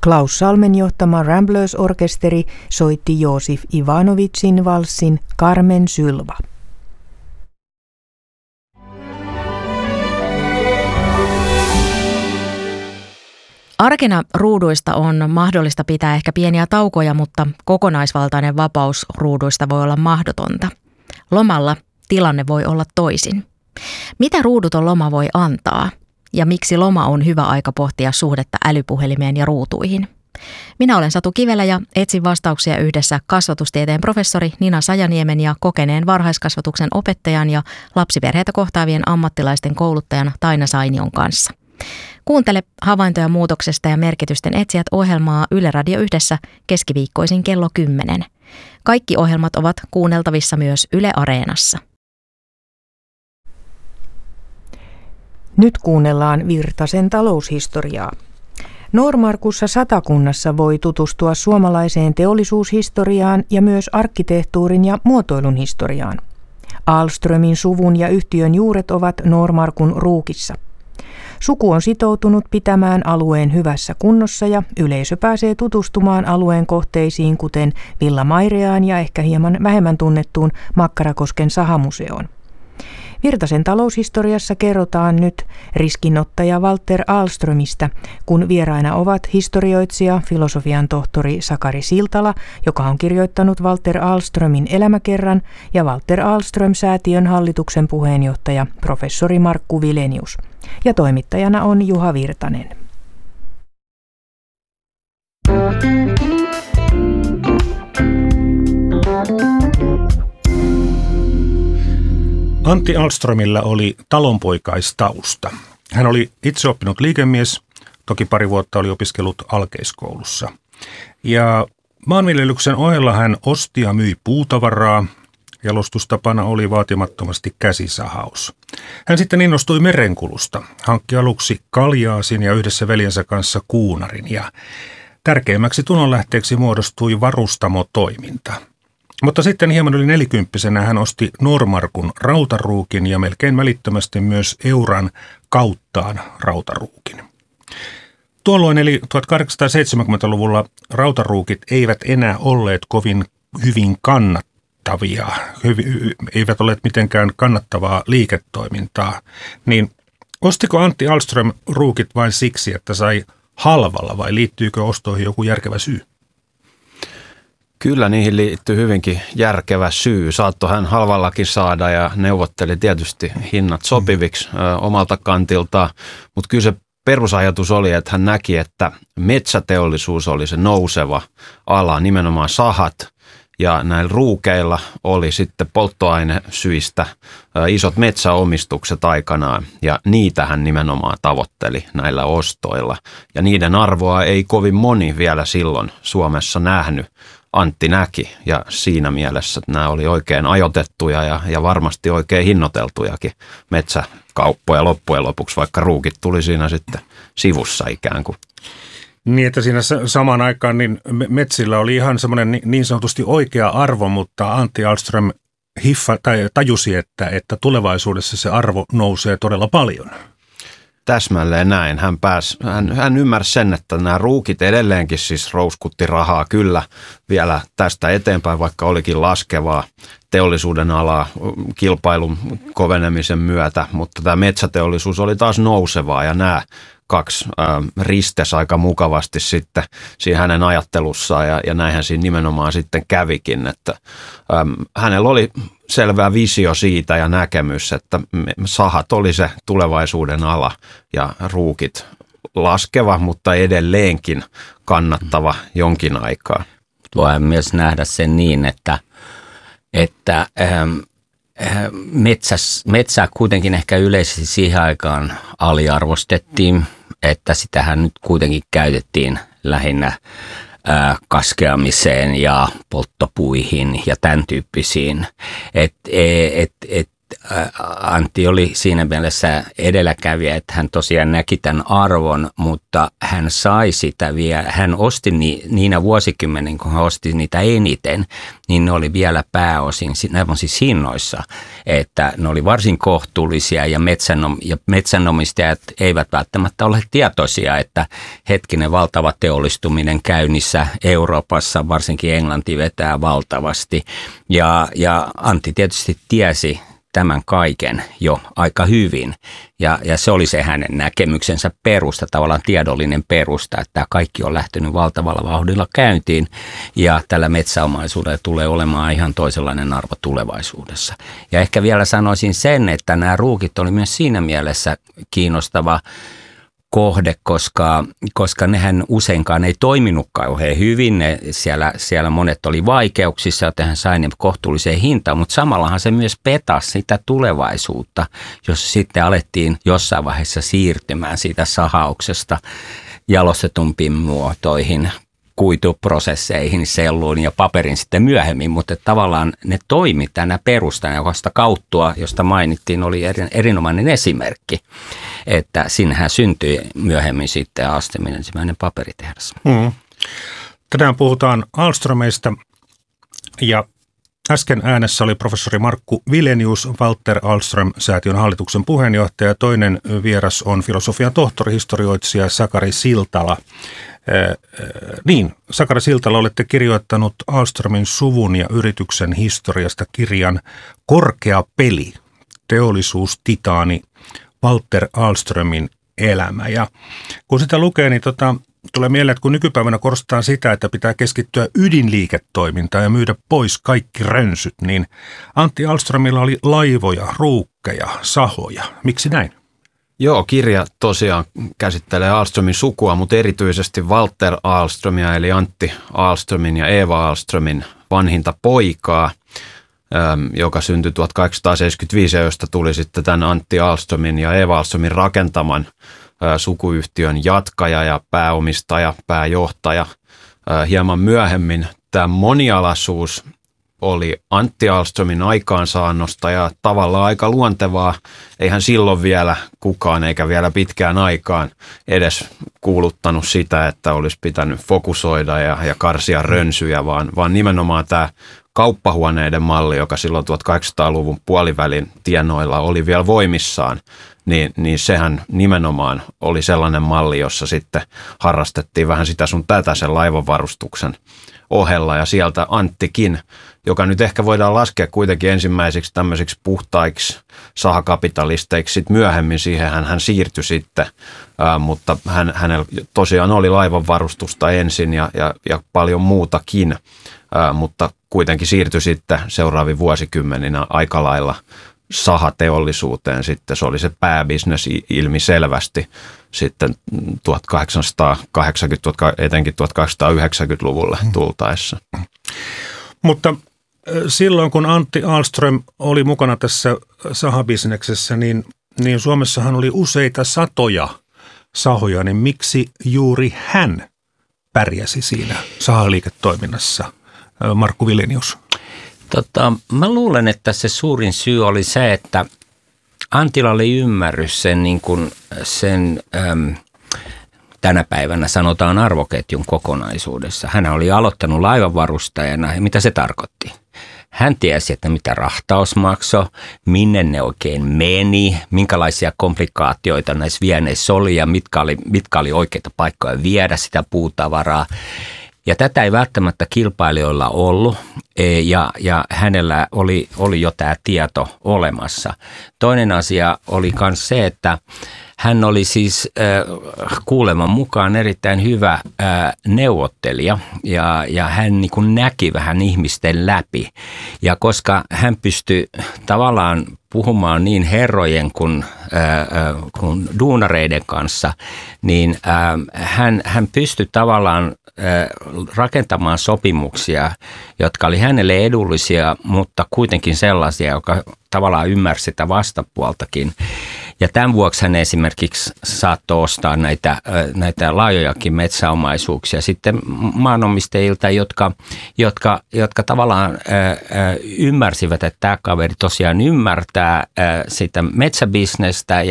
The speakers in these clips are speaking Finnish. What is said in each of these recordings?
Klaus Salmen johtama Ramblers-orkesteri soitti Josif Ivanovitsin valssin Carmen Sylva. Arkena ruuduista on mahdollista pitää ehkä pieniä taukoja, mutta kokonaisvaltainen vapaus ruuduista voi olla mahdotonta. Lomalla tilanne voi olla toisin. Mitä ruuduton loma voi antaa? Ja miksi loma on hyvä aika pohtia suhdetta älypuhelimeen ja ruutuihin? Minä olen Satu Kivelä ja etsin vastauksia yhdessä kasvatustieteen professori Nina Sajaniemen ja kokeneen varhaiskasvatuksen opettajan ja lapsiperheitä kohtaavien ammattilaisten kouluttajan Taina Sainion kanssa. Kuuntele havaintoja muutoksesta ja merkitysten etsijät ohjelmaa Yle Radio Yhdessä keskiviikkoisin kello 10. Kaikki ohjelmat ovat kuunneltavissa myös Yle Areenassa. Nyt kuunnellaan Virtasen taloushistoriaa. Noormarkussa Satakunnassa voi tutustua suomalaiseen teollisuushistoriaan ja myös arkkitehtuurin ja muotoilun historiaan. Ahlströmin suvun ja yhtiön juuret ovat Noormarkun Ruukissa. Suku on sitoutunut pitämään alueen hyvässä kunnossa ja yleisö pääsee tutustumaan alueen kohteisiin, kuten Villa Maireaan ja ehkä hieman vähemmän tunnettuun Makkarakosken sahamuseoon. Virtasen taloushistoriassa kerrotaan nyt riskinottaja Walter Ahlströmistä, kun vieraina ovat historioitsija, filosofian tohtori Sakari Siltala, joka on kirjoittanut Walter Ahlströmin elämäkerran, ja Walter Ahlström-säätiön hallituksen puheenjohtaja professori Markku Vilenius. Ja toimittajana on Juha Virtanen. Antti Ahlströmillä oli talonpoikaistausta. Hän oli itse oppinut liikemies, toki pari vuotta oli opiskellut alkeiskoulussa. Ja maanviljelyksen ohella hän osti ja myi puutavaraa. Jalostustapana oli vaatimattomasti käsisahaus. Hän sitten innostui merenkulusta, hankki aluksi kaljaasin ja yhdessä veljensä kanssa kuunarin. Ja tärkeimmäksi tulonlähteeksi muodostui varustamotoiminta. Mutta sitten hieman yli 40-vuotiaana hän osti Noormarkun rautaruukin ja melkein välittömästi myös Euran kauttaan rautaruukin. Tuolloin eli 1870-luvulla rautaruukit eivät enää olleet kovin hyvin kannattavia, eivät olleet mitenkään kannattavaa liiketoimintaa. Niin ostiko Antti Ahlström ruukit vain siksi, että sai halvalla vai liittyykö ostoihin joku järkevä syy? Kyllä niihin liittyy hyvinkin järkevä syy. Saattoi hän halvallakin saada ja neuvotteli tietysti hinnat sopiviksi omalta kantiltaan, mutta kyllä se perusajatus oli, että hän näki, että metsäteollisuus oli se nouseva ala, nimenomaan sahat, ja näillä ruukeilla oli sitten polttoainesyistä isot metsäomistukset aikanaan, ja niitä hän nimenomaan tavoitteli näillä ostoilla. Ja niiden arvoa ei kovin moni vielä silloin Suomessa nähnyt. Antti näki, ja siinä mielessä että nämä oli oikein ajoitettuja ja varmasti oikein hinnoiteltujakin metsäkauppoja loppujen lopuksi, vaikka ruukit tuli siinä sitten sivussa ikään kuin. Niin, että siinä samaan aikaan niin metsillä oli ihan semmoinen niin sanotusti oikea arvo, mutta Antti Ahlström tajusi, että tulevaisuudessa se arvo nousee todella paljon. Täsmälleen näin. Hän ymmärsi sen, että nämä ruukit edelleenkin siis rouskutti rahaa kyllä vielä tästä eteenpäin, vaikka olikin laskevaa teollisuuden alaa kilpailun kovenemisen myötä, mutta tämä metsäteollisuus oli taas nousevaa ja nämä kaksi ristes aika mukavasti sitten siinä hänen ajattelussaan ja näinhän siinä nimenomaan sitten kävikin, että hänellä oli selvä visio siitä ja näkemys, että sahat oli se tulevaisuuden ala ja ruukit laskeva, mutta edelleenkin kannattava jonkin aikaa. Voidaan myös nähdä sen niin, että metsää kuitenkin ehkä yleisesti siihen aikaan aliarvostettiin, että sitähän nyt kuitenkin käytettiin lähinnä kaskeamiseen ja polttopuihin ja tämän tyyppisiin. Antti oli siinä mielessä edelläkävijä, että hän tosiaan näki tämän arvon, mutta hän sai sitä vielä, hän osti niinä vuosikymmenen, kun hän osti niitä eniten, niin ne oli vielä pääosin, ne on siis hinnoissa, että ne oli varsin kohtuullisia ja metsänomistajat eivät välttämättä ole tietoisia, että hetkinen valtava teollistuminen käynnissä Euroopassa, varsinkin Englanti vetää valtavasti ja Antti tietysti tiesi tämän kaiken jo aika hyvin ja se oli se hänen näkemyksensä perusta, tavallaan tiedollinen perusta, että tämä kaikki on lähtenyt valtavalla vauhdilla käyntiin ja tällä metsäomaisuudella tulee olemaan ihan toisenlainen arvo tulevaisuudessa. Ja ehkä vielä sanoisin sen, että nämä ruukit oli myös siinä mielessä kiinnostava kohde, koska nehän useinkaan ei toiminut kauhean hyvin. Siellä monet oli vaikeuksissa, joten hän sai ne kohtuulliseen hintaan, mutta samallahan se myös petasi sitä tulevaisuutta, jos sitten alettiin jossain vaiheessa siirtymään siitä sahauksesta jalostetumpiin muotoihin, kuituprosesseihin, selluun ja paperin sitten myöhemmin, mutta tavallaan ne toimi tänä perustana, josta Kauttua, josta mainittiin, oli erinomainen esimerkki, että sinnehän syntyi myöhemmin sitten Ahlströmin ensimmäinen paperitehdas. Tänään puhutaan Ahlströmeistä ja äsken äänessä oli professori Markku Wilenius, Walter Ahlström-säätiön hallituksen puheenjohtaja ja toinen vieras on filosofian tohtori, historioitsija Sakari Siltala. Sakari Siltala, olette kirjoittanut Ahlströmin suvun ja yrityksen historiasta kirjan Korkea peli, teollisuustitaani Walter Ahlströmin elämä. Ja kun sitä lukee, niin tulee mieleen, että kun nykypäivänä korostetaan sitä, että pitää keskittyä ydinliiketoimintaan ja myydä pois kaikki rönsyt, niin Antti Ahlströmillä oli laivoja, ruukkeja, sahoja. Miksi näin? Joo, kirja tosiaan käsittelee Ahlströmin sukua, mutta erityisesti Walter Ahlströmiä eli Antti Ahlströmin ja Eva Ahlströmin vanhinta poikaa, joka syntyi 1875 ja josta tuli sitten tämän Antti Ahlströmin ja Eva Ahlströmin rakentaman sukuyhtiön jatkaja ja pääomistaja, pääjohtaja. Hieman myöhemmin tämä monialaisuus oli Antti Ahlströmin aikaansaannosta ja tavallaan aika luontevaa. Eihän silloin vielä kukaan eikä vielä pitkään aikaan edes kuuluttanut sitä, että olisi pitänyt fokusoida ja karsia rönsyjä, vaan nimenomaan tämä kauppahuoneiden malli, joka silloin 1800-luvun puolivälin tienoilla oli vielä voimissaan, niin sehän nimenomaan oli sellainen malli, jossa sitten harrastettiin vähän sitä sun tätä sen laivanvarustuksen ohella ja sieltä Anttikin, joka nyt ehkä voidaan laskea kuitenkin ensimmäisiksi tämmöisiksi puhtaiksi sahakapitalisteiksi, sitten myöhemmin siihen hän siirtyi sitten, mutta hänellä tosiaan oli laivanvarustusta ensin ja paljon muutakin, mutta kuitenkin siirtyi sitten seuraavien vuosikymmeninä aika lailla sahateollisuuteen sitten. Se oli se pääbisnes ilmiselvästi sitten 1880, etenkin 1890-luvulle tultaessa. Mutta silloin kun Antti Ahlström oli mukana tässä sahabisneksessä, niin Suomessahan oli useita satoja sahoja, niin miksi juuri hän pärjäsi siinä sahaliiketoiminnassa, Markku Wilenius? Mä luulen, että se suurin syy oli se, että Antilla oli ymmärrys sen tänä päivänä sanotaan arvoketjun kokonaisuudessa. Hän oli aloittanut laivanvarustajana ja mitä se tarkoitti? Hän tiesi, että mitä rahtaus maksoi, minne ne oikein meni, minkälaisia komplikaatioita näissä vieneissä oli ja mitkä oli oikeita paikkoja viedä sitä puutavaraa. Ja tätä ei välttämättä kilpailijoilla ollut ja hänellä oli jo tämä tieto olemassa. Toinen asia oli myös se, että hän oli siis kuuleman mukaan erittäin hyvä neuvottelija ja hän niin kuin näki vähän ihmisten läpi. Ja koska hän pystyi tavallaan puhumaan niin herrojen kuin duunareiden kanssa, niin hän pystyi tavallaan rakentamaan sopimuksia, jotka oli hänelle edullisia, mutta kuitenkin sellaisia, joka tavallaan ymmärsi sitä vastapuoltakin. Ja tämän vuoksi hän esimerkiksi saattoi ostaa näitä laajojakin metsäomaisuuksia sitten maanomistajilta, jotka tavallaan ymmärsivät, että tämä kaveri tosiaan ymmärtää sitä metsäbisnestä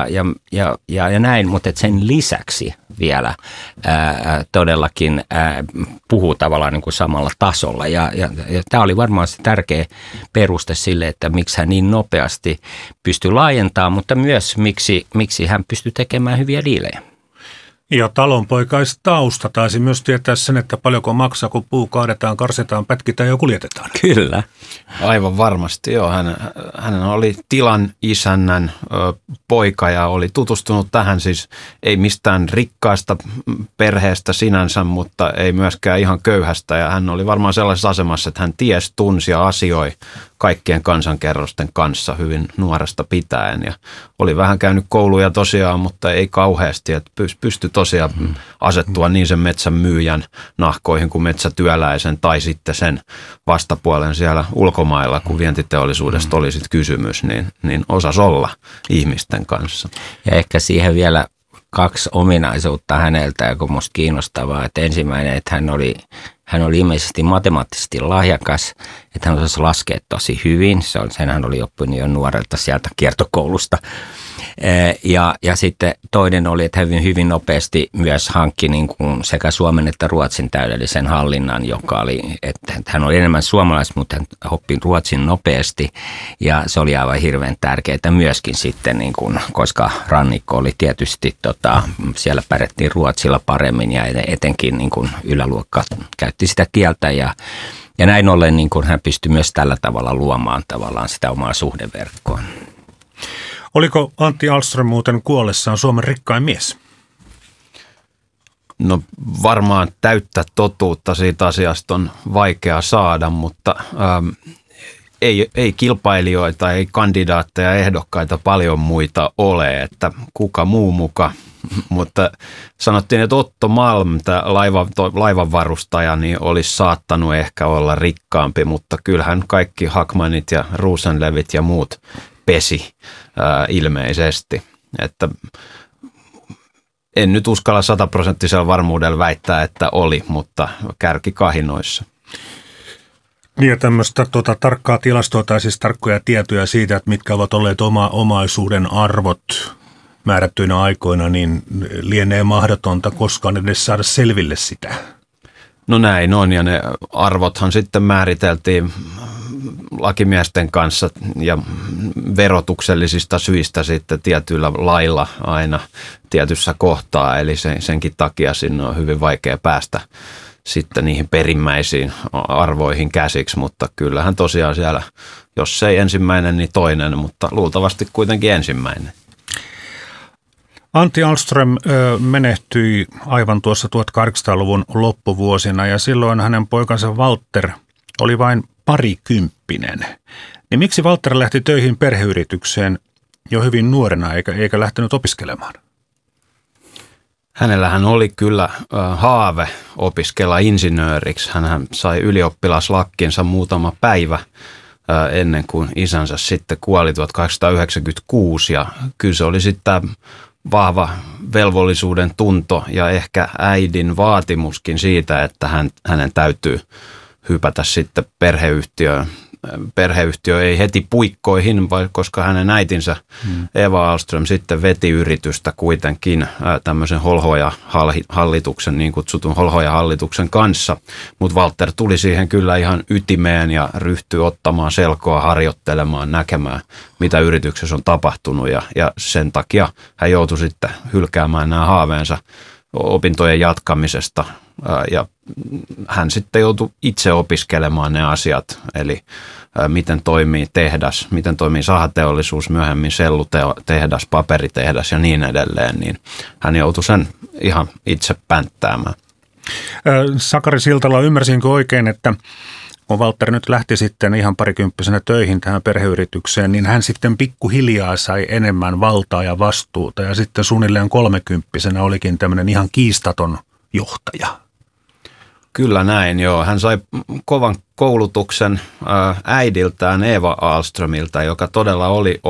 ja näin, mutta sen lisäksi vielä todellakin puhuu tavallaan niin kuin samalla tasolla. Ja tämä oli varmaan se tärkeä peruste sille, että miksi hän niin nopeasti pystyi laajentamaan, mutta myös miksi hän pystyi tekemään hyviä diilejä. Ja talonpoikaistausta taisi myös tietää sen, että paljonko maksaa, kun puu kaadetaan, karsitaan, pätkitään ja kuljetetaan. Kyllä. Aivan varmasti, joo. Hän oli tilan isännän poika ja oli tutustunut tähän siis ei mistään rikkaasta perheestä sinänsä, mutta ei myöskään ihan köyhästä. Ja hän oli varmaan sellaisessa asemassa, että hän tunsi ja asioi kaikkien kansankerrosten kanssa hyvin nuoresta pitäen. Ja oli vähän käynyt kouluja tosiaan, mutta ei kauheasti, että pystyi tosiaan asettua niin sen metsän myyjän nahkoihin kuin metsätyöläisen tai sitten sen vastapuolen siellä ulkomailla, kun vientiteollisuudesta oli sitten kysymys, niin osasi olla ihmisten kanssa. Ja ehkä siihen vielä 2 ominaisuutta häneltä, joka on musta kiinnostavaa. Että ensimmäinen, että hän oli ilmeisesti matemaattisesti lahjakas, että hän osasi laskea tosi hyvin. Sen hän oli oppinut jo nuorelta sieltä kiertokoulusta. Ja sitten toinen oli, että hän hyvin nopeasti myös hankki niin kuin sekä suomen että ruotsin täydellisen hallinnan, joka oli, että hän oli enemmän suomalais, mutta hän oppi ruotsin nopeasti ja se oli aivan hirveän tärkeää myöskin sitten, niin kuin, koska rannikko oli tietysti, siellä pärjättiin ruotsilla paremmin ja etenkin niin kuin yläluokka käytti sitä kieltä ja näin ollen niin kuin hän pystyi myös tällä tavalla luomaan tavallaan sitä omaa suhdeverkkoa. Oliko Antti Ahlström muuten kuollessaan Suomen rikkain mies? No varmaan täyttä totuutta siitä asiasta on vaikea saada, mutta ei kilpailijoita, ei kandidaatteja, ehdokkaita paljon muita ole, että kuka muu muka. Mutta sanottiin, että Otto Malm, tämä laivanvarustaja, niin olisi saattanut ehkä olla rikkaampi, mutta kyllähän kaikki Hackmanit ja Rosenlevit ja muut pesi ilmeisesti. Että en nyt uskalla 100% varmuudella väittää, että oli, mutta kärkikahinoissa. Niin ja tämmöistä tarkkaa tilastoa tai siis tarkkoja tietoja siitä, että mitkä ovat olleet omaisuuden arvot määrättyinä aikoina, niin lienee mahdotonta koskaan edes saada selville sitä. No näin on, ja ne arvothan sitten määriteltiin lakimiesten kanssa ja verotuksellisista syistä sitten tietyillä lailla aina tietyssä kohtaa, eli senkin takia sinne on hyvin vaikea päästä sitten niihin perimmäisiin arvoihin käsiksi, mutta kyllähän tosiaan siellä, jos ei ensimmäinen, niin toinen, mutta luultavasti kuitenkin ensimmäinen. Antti Ahlström menehtyi aivan tuossa 1800-luvun loppuvuosina ja silloin hänen poikansa Walter oli vain parikymppinen. Niin miksi Walter lähti töihin perheyritykseen jo hyvin nuorena eikä lähtenyt opiskelemaan? Hänellähän oli kyllä haave opiskella insinööriksi. Hän sai ylioppilaslakkinsa muutama päivä ennen kuin isänsä sitten kuoli 1896 ja kyllä se oli sitten vahva velvollisuuden tunto ja ehkä äidin vaatimuskin siitä, että hänen täytyy hypätä sitten perheyhtiöön. Perheyhtiö ei heti puikkoihin, koska hänen äitinsä Eva Ahlström sitten veti yritystä kuitenkin tämmöisen Holhoja-hallituksen, niin kutsutun Holhoja-hallituksen kanssa. Mutta Walter tuli siihen kyllä ihan ytimeen ja ryhtyi ottamaan selkoa, harjoittelemaan, näkemään, mitä yrityksessä on tapahtunut. Ja sen takia hän joutui sitten hylkäämään nämä haaveensa opintojen jatkamisesta ja hän sitten joutui itse opiskelemaan ne asiat, eli miten toimii tehdas, miten toimii sahateollisuus, myöhemmin sellutehdas, paperitehdas ja niin edelleen, niin hän joutui sen ihan itse pänttäämään. Sakari Siltala, ymmärsinkö oikein, että kun Walter nyt lähti sitten ihan parikymppisenä töihin tähän perheyritykseen, niin hän sitten pikkuhiljaa sai enemmän valtaa ja vastuuta ja sitten suunnilleen 30-vuotiaana olikin tämmöinen ihan kiistaton johtaja. Kyllä näin, joo. Hän sai kovan koulutuksen äidiltään Eva Ahlströmiltä, joka todella oli